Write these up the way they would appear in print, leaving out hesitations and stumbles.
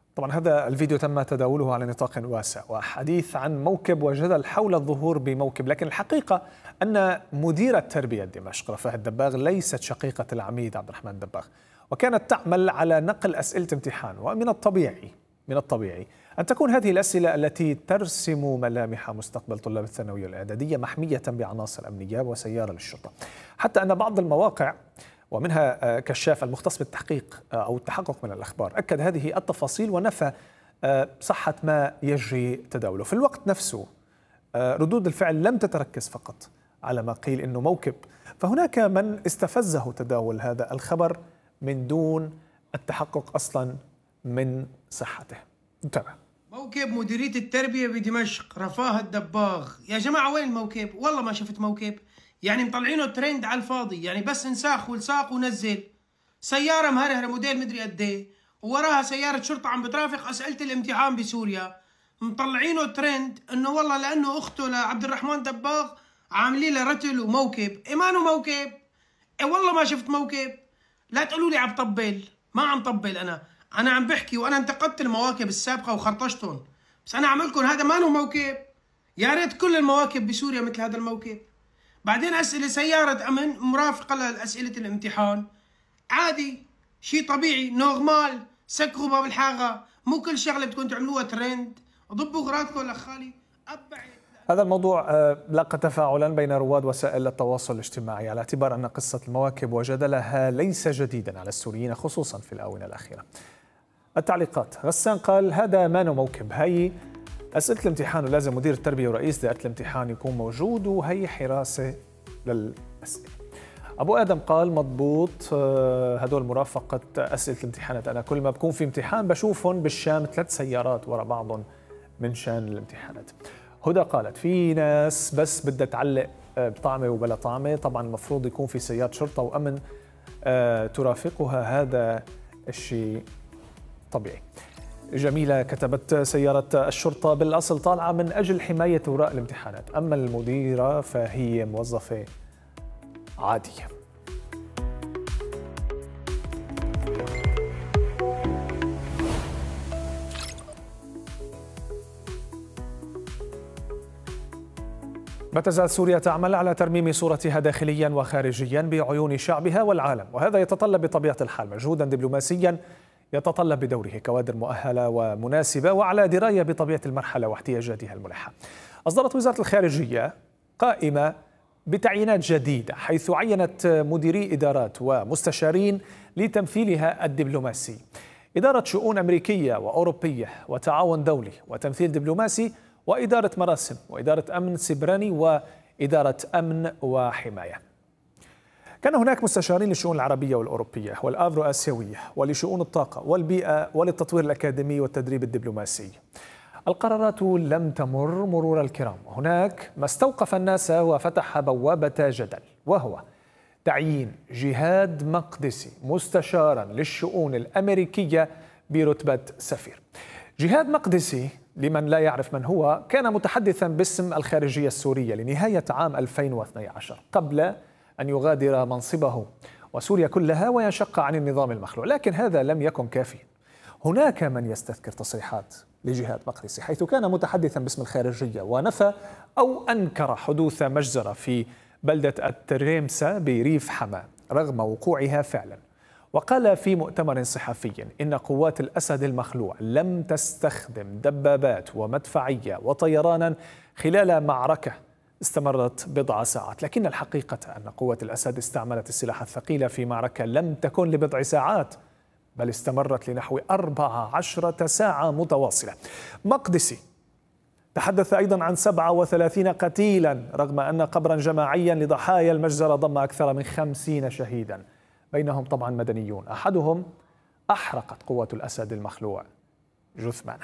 طبعا هذا الفيديو تم تداوله على نطاق واسع وحديث عن موكب وجدل حول الظهور بموكب، لكن الحقيقة أن مديرة تربية دمشق رفاه الدباغ ليست شقيقة العميد عبد الرحمن الدباغ، وكانت تعمل على نقل أسئلة امتحان. ومن الطبيعي أن تكون هذه الأسئلة التي ترسم ملامح مستقبل طلاب الثانوية الإعدادية محمية بعناصر أمنية وسيارة للشرطة، حتى أن بعض المواقع ومنها كشاف المختص بالتحقيق أو التحقق من الأخبار أكد هذه التفاصيل ونفى صحة ما يجري تداوله. في الوقت نفسه ردود الفعل لم تتركز فقط على ما قيل إنه موكب، فهناك من استفزه تداول هذا الخبر من دون التحقق أصلا من صحته. نتابع. موكب مديرية التربية بدمشق رفاه الدباغ. يا جماعة وين الموكب؟ والله ما شفت موكب، يعني مطلعينه ترند على الفاضي، يعني بس انساخ ولصاق ونزل سيارة مهرهرة موديل مدري قد ايه ووراها سيارة شرطة عم بترافق أسئلة الامتحان بسوريا، مطلعينه ترند انه والله لأنه أخته لعبد الرحمن دباغ عاملين له رتل وموكب. إيمانه موكب؟ والله ما شفت موكب. لا تقولوا لي عم طبل، ما عم طبل، أنا عم بحكي وأنا انتقدت المواكب السابقة وخرطشتهم، بس أنا عم لكم هذا ما له موكب. يا ريت كل المواكب بسوريا مثل هذا الموكب. بعدين أسئلة سيارة أمن مرافقة لأسئلة الامتحان، عادي، شيء طبيعي، نورمال. سكروا باب الحاغة، مو كل شغلة بتكون تعملوها ترند. ضبوا غراتكم لخالي. هذا الموضوع لاقى تفاعلا بين رواد وسائل التواصل الاجتماعي على اعتبار أن قصة المواكب وجدلها ليس جديدا على السوريين خصوصا في الآونة الأخيرة. التعليقات: غسان قال هذا ما موكب، هي أسئلة الامتحان ولازم مدير التربية ورئيس دائرة الامتحان يكون موجود، وهي حراسة للأسئلة. أبو آدم قال مضبوط، هدول مرافقة أسئلة الامتحانات، أنا كل ما بكون في امتحان بشوفهم بالشام 3 سيارات وراء بعضهم من شان الامتحانات. هدى قالت في ناس بس بدها تعلق بطعمة وبلا طعمة، طبعا المفروض يكون في سيارة شرطة وأمن ترافقها، هذا الشيء طبيعي. جميلة كتبت سيارة الشرطة بالأصل طالعة من أجل حماية وراء الامتحانات، أما المديرة فهي موظفة عادية. ما تزال سوريا تعمل على ترميم صورتها داخليا وخارجيا بعيون شعبها والعالم، وهذا يتطلب بطبيعة الحال مجهودا دبلوماسيا يتطلب بدوره كوادر مؤهلة ومناسبة وعلى دراية بطبيعة المرحلة واحتياجاتها الملحة. أصدرت وزارة الخارجية قائمة بتعيينات جديدة، حيث عينت مديري إدارات ومستشارين لتمثيلها الدبلوماسي، إدارة شؤون أمريكية وأوروبية وتعاون دولي وتمثيل دبلوماسي، وإدارة مراسم، وإدارة أمن سيبراني، وإدارة أمن وحماية. كان هناك مستشارين للشؤون العربية والأوروبية والأفرو آسيوية ولشؤون الطاقة والبيئة وللتطوير الأكاديمي والتدريب الدبلوماسي. القرارات لم تمر مرور الكرام، هناك ما استوقف الناس وفتح بوابة جدل، وهو تعيين جهاد مقدسي مستشارا للشؤون الأمريكية برتبة سفير. جهاد مقدسي لمن لا يعرف من هو كان متحدثا باسم الخارجية السورية لنهاية عام 2012 قبل أن يغادر منصبه وسوريا كلها وينشق عن النظام المخلوع، لكن هذا لم يكن كافيا. هناك من يستذكر تصريحات لجهاد مقدسي حيث كان متحدثا باسم الخارجية ونفى أو أنكر حدوث مجزرة في بلدة التريمسة بريف حما رغم وقوعها فعلا، وقال في مؤتمر صحفي إن قوات الأسد المخلوع لم تستخدم دبابات ومدفعية وطيرانا خلال معركة استمرت بضع ساعات، لكن الحقيقة أن قوات الأسد استعملت السلاح الثقيل في معركة لم تكن لبضع ساعات بل استمرت لنحو 14 ساعة متواصلة. مقدسي تحدث أيضا عن 37 قتيلا رغم أن قبرا جماعيا لضحايا المجزرة ضم أكثر من 50 شهيدا، بينهم طبعا مدنيون، أحدهم أحرقت قوات الأسد المخلوع جثمانه.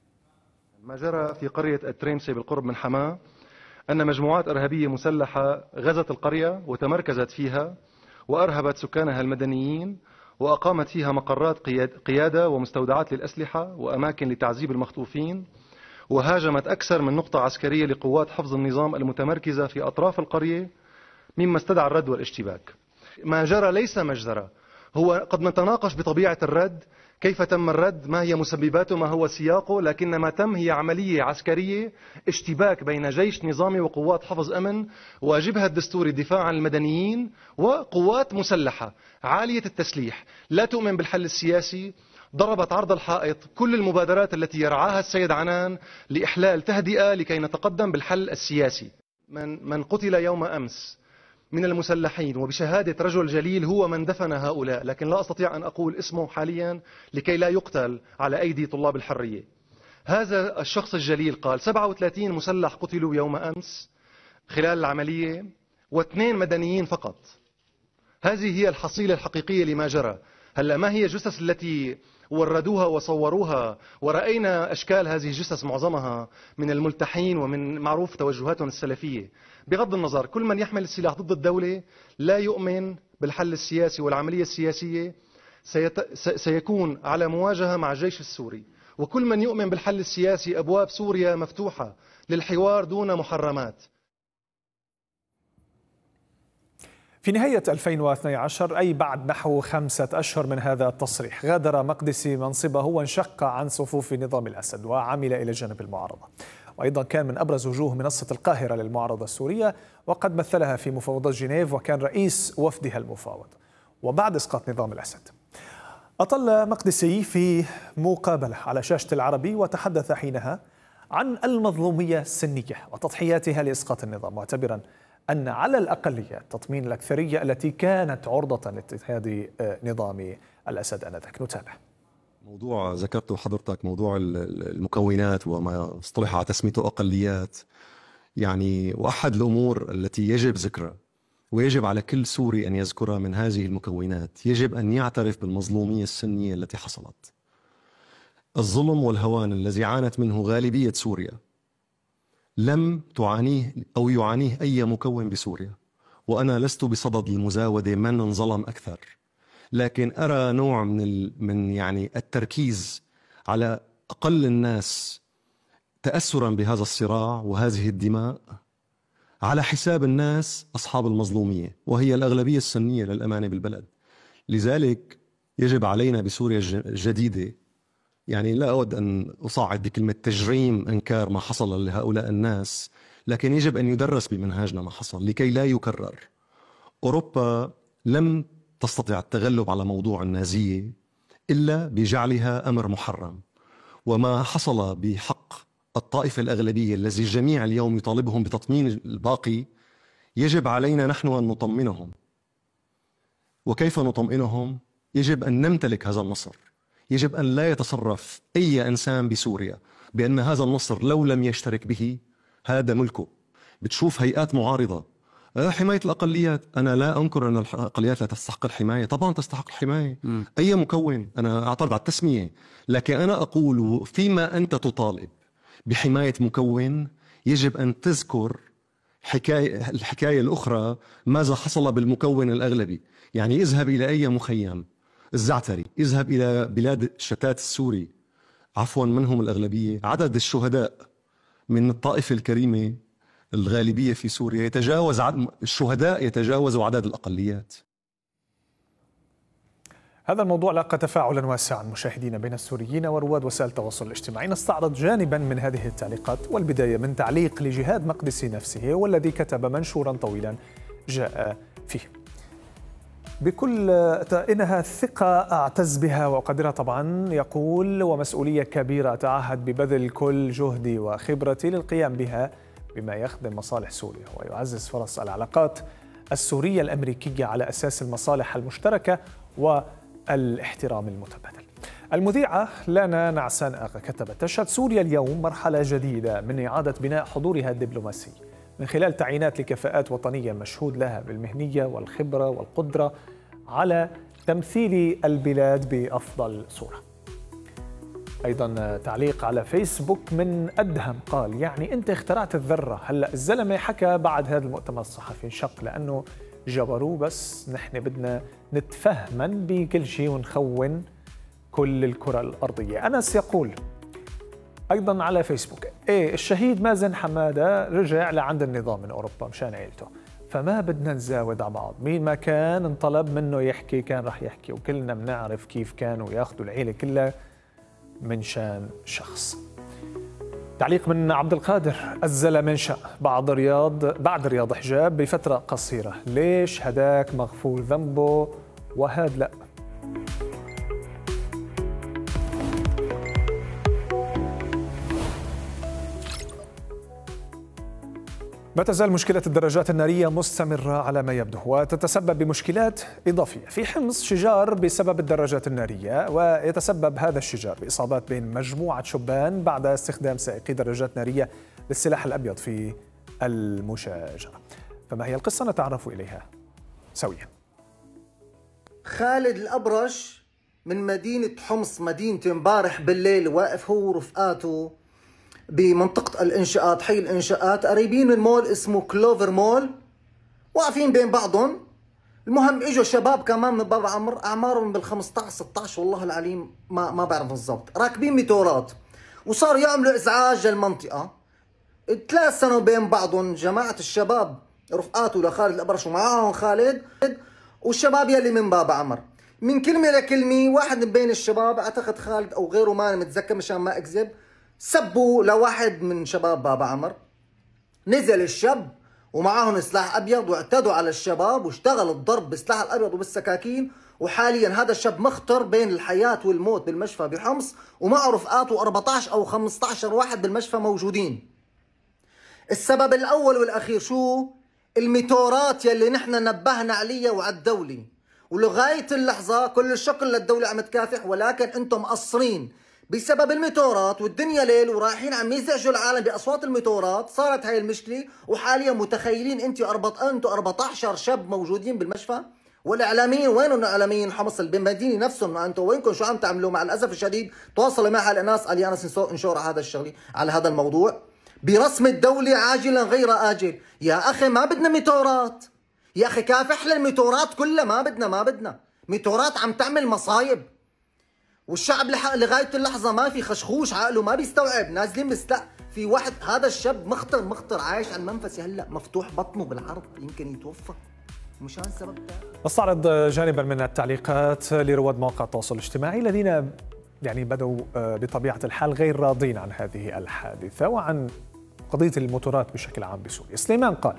ما جرى في قرية التريمسي بالقرب من حماة أن مجموعات إرهابية مسلحة غزت القرية وتمركزت فيها وأرهبت سكانها المدنيين وأقامت فيها مقرات قيادة ومستودعات للأسلحة وأماكن لتعذيب المخطوفين، وهاجمت أكثر من نقطة عسكرية لقوات حفظ النظام المتمركزة في أطراف القرية، مما استدعى الرد والاشتباك. ما جرى ليس مجزرة، هو قد نتناقش بطبيعة الرد، كيف تم الرد، ما هي مسبباته، ما هو سياقه، لكن ما تم هي عملية عسكرية، اشتباك بين جيش نظامي وقوات حفظ أمن، واجبها الدستوري الدفاع عن المدنيين، وقوات مسلحة عالية التسليح لا تؤمن بالحل السياسي، ضربت عرض الحائط كل المبادرات التي يرعاها السيد عنان لإحلال تهدئة لكي نتقدم بالحل السياسي. من قتل يوم أمس من المسلحين وبشهادة رجل جليل هو من دفن هؤلاء، لكن لا أستطيع أن أقول اسمه حاليا لكي لا يقتل على أيدي طلاب الحرية. هذا الشخص الجليل قال 37 مسلح قتلوا يوم أمس خلال العملية و2 مدنيين فقط. هذه هي الحصيلة الحقيقية لما جرى. هلأ ما هي الجثث التي وردوها وصوروها ورأينا أشكال هذه الجثث معظمها من الملتحين ومن معروف توجهاتهم السلفية. بغض النظر، كل من يحمل السلاح ضد الدولة لا يؤمن بالحل السياسي والعملية السياسية سيكون على مواجهة مع الجيش السوري، وكل من يؤمن بالحل السياسي أبواب سوريا مفتوحة للحوار دون محرمات. في نهاية 2012، أي بعد نحو 5 أشهر من هذا التصريح، غادر مقدسي منصبه وانشق عن صفوف نظام الأسد وعمل إلى جانب المعارضة، وأيضا كان من أبرز وجوه منصة القاهرة للمعارضة السورية، وقد مثلها في مفاوضات جنيف وكان رئيس وفدها المفاوض. وبعد إسقاط نظام الأسد أطل مقدسي في مقابلة على شاشة العربي وتحدث حينها عن المظلومية السنية وتضحياتها لإسقاط النظام، معتبرا أن على الأقلية تطمين الأكثرية التي كانت عرضة لاضطهاد نظام الأسد آنذاك. نتابع. موضوع ذكرته حضرتك، موضوع المكونات وما اصطلح على تسميته أقليات، يعني وأحد الأمور التي يجب ذكرها ويجب على كل سوري أن يذكرها من هذه المكونات، يجب أن يعترف بالمظلومية السنية التي حصلت. الظلم والهوان الذي عانت منه غالبية سوريا لم تعانيه أو يعانيه أي مكون بسوريا، وأنا لست بصدد المزاودة من انظلم أكثر، لكن أرى نوع من يعني التركيز على أقل الناس تأثرا بهذا الصراع وهذه الدماء على حساب الناس أصحاب المظلومية، وهي الأغلبية السنية للأمانة بالبلد. لذلك يجب علينا بسوريا الجديدة، يعني لا أود أن أصعد بكلمة تجريم إنكار ما حصل لهؤلاء الناس، لكن يجب أن يدرس بمنهاجنا ما حصل لكي لا يكرر. أوروبا لم تستطع التغلب على موضوع النازية إلا بجعلها أمر محرم، وما حصل بحق الطائفة الأغلبية الذي الجميع اليوم يطالبهم بتطمين الباقي يجب علينا نحن أن نطمنهم. وكيف نطمئنهم؟ يجب أن نمتلك هذا النصر، يجب أن لا يتصرف أي إنسان بسوريا بأن هذا النصر لو لم يشترك به هذا ملكه. بتشوف هيئات معارضة حماية الأقليات، أنا لا أنكر أن الأقليات لا تستحق الحماية، طبعا تستحق الحماية. أي مكون، أنا أعترض على التسمية، لكن أنا أقول فيما أنت تطالب بحماية مكون يجب أن تذكر الحكاية الأخرى، ماذا حصل بالمكون الأغلبي. يعني اذهب إلى أي مخيم الزعتري، اذهب إلى بلاد الشتات السوري، عفوا منهم الأغلبية، عدد الشهداء من الطائفة الكريمة الغالبية في سوريا يتجاوز الشهداء يتجاوزوا عدد الأقليات. هذا الموضوع لاقى تفاعلا واسعا مشاهدينا بين السوريين ورواد وسائل التواصل الاجتماعي. نستعرض جانبا من هذه التعليقات، والبداية من تعليق لجهاد مقدسي نفسه، والذي كتب منشورا طويلا جاء فيه: بكل إنها ثقة أعتز بها وأقدرها طبعا، يقول، ومسؤولية كبيرة أتعهد ببذل كل جهدي وخبرتي للقيام بها بما يخدم مصالح سوريا ويعزز فرص العلاقات السورية الأمريكية على أساس المصالح المشتركة والاحترام المتبادل. المذيعة لانا نعسان آغا كتبت: تشهد سوريا اليوم مرحلة جديدة من إعادة بناء حضورها الدبلوماسي من خلال تعيينات لكفاءات وطنية مشهود لها بالمهنية والخبرة والقدرة على تمثيل البلاد بأفضل صورة. أيضا تعليق على فيسبوك من أدهم قال: يعني أنت اخترعت الذرة. هلأ الزلمة حكى بعد هذا المؤتمر الصحفي انشق لأنه جبروه، بس نحن بدنا نتفهمن بكل شيء ونخون كل الكرة الأرضية. أنس يقول أيضا على فيسبوك: الشهيد مازن حمادة رجع لعند النظام من أوروبا مشان عيلته، فما بدنا نزاود على بعض، مين ما كان انطلب منه يحكي كان رح يحكي، وكلنا بنعرف كيف كانوا ياخذوا العيلة كلها من شان شخص. تعليق من عبد القادر: الزلمه انشأ بعد رياض حجاب بفترة قصيرة، ليش هداك مغفور ذنبه وهاد لا؟ ما تزال مشكلة الدراجات النارية مستمرة على ما يبدو، وتتسبب بمشكلات إضافية في حمص شجار بسبب الدراجات النارية، ويتسبب هذا الشجار بإصابات بين مجموعة شبان بعد استخدام سائقي دراجات نارية للسلاح الأبيض في المشاجرة. فما هي القصة؟ نتعرف إليها سويا. خالد الأبرش من مدينة حمص مدينتي امبارح بالليل واقف هو ورفقاته بمنطقة الإنشاءات، حي الإنشاءات، قريبين من مول اسمه كلوفر مول، واقفين بين بعضهم. المهم اجوا شباب كمان من باب عمر اعمارهم بال15 16 والله العليم ما بعرف بالضبط، راكبين موتورات وصاروا يعملوا ازعاج للمنطقة. تلاسنوا بين بعضهم جماعة الشباب رفقاته لخالد الأبرش ومعاهم خالد والشباب يلي من باب عمر. من كلمة لكلمة واحد من بين الشباب، اعتقد خالد او غيره ما متذكر مشان ما اكذب، سبوا لواحد من شباب بابا عمر. نزل الشاب ومعاهم سلاح ابيض واعتدوا على الشباب واشتغل الضرب بالسلاح الابيض وبالسكاكين، وحاليا هذا الشاب مخطر بين الحياة والموت بالمشفى بحمص، ومعه رفقاته 14 او 15 واحد بالمشفى موجودين. السبب الاول والاخير شو؟ الميتورات يلي نحن نبهنا عليها وعلى الدولة، ولغاية اللحظة كل الشكر للدولة عم تكافح، ولكن انتم مقصرين بسبب الميتورات، والدنيا ليل ورايحين عم يزعجوا العالم باصوات الميتورات. صارت هاي المشكله، وحاليا متخيلين انتم 14 شاب موجودين بالمشفى. والاعلاميين وينهم الاعلاميين حمص بالمدينه نفسهم؟ انتم وينكم؟ شو عم تعملوا؟ مع الاسف الشديد تواصلوا مع الناس، قال لي انا نشور على هذا الشغله، على هذا الموضوع برسم الدوله عاجلا غير اجل. يا اخي ما بدنا ميتورات، يا اخي كافح للميتورات كلها، ما بدنا ميتورات عم تعمل مصايب. والشعب لغايه اللحظه ما في خشخوش، عقله ما بيستوعب، نازلين بسلاح. في واحد هذا الشاب مخطر عايش على المنفسي هلا، مفتوح بطنه بالعرض، يمكن يتوفى مشان السبب ده. نستعرض جانبا من التعليقات لرواد مواقع التواصل الاجتماعي الذين بدأوا بطبيعة الحال غير راضين عن هذه الحادثة وعن قضية الموتورات بشكل عام بسوريا. سليمان قال: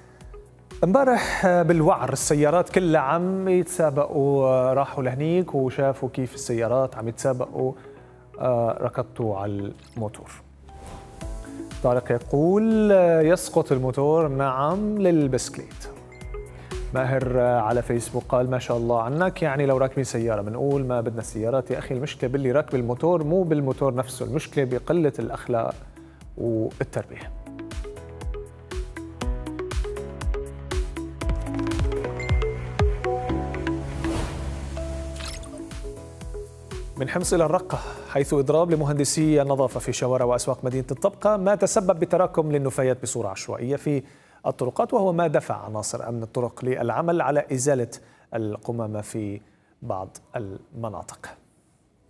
امبارح بالوعر السيارات كلها عم يتسابقوا، راحوا لهنيك وشافوا كيف السيارات عم يتسابقوا، ركضتوا على الموتور. طارق يقول: يسقط الموتور نعم للبسكليت. ماهر على فيسبوك قال: ما شاء الله عنك، يعني لو راكبين سيارة بنقول ما بدنا السيارات. يا أخي المشكلة باللي راكب الموتور، مو بالموتور نفسه، المشكلة بقلة الأخلاق والتربية. من حمص إلى الرقة، حيث إضراب لمهندسي النظافة في شوارع وأسواق مدينة الطبقة ما تسبب بتراكم للنفايات بصورة عشوائية في الطرقات، وهو ما دفع عناصر أمن الطرق للعمل على إزالة القمامة في بعض المناطق.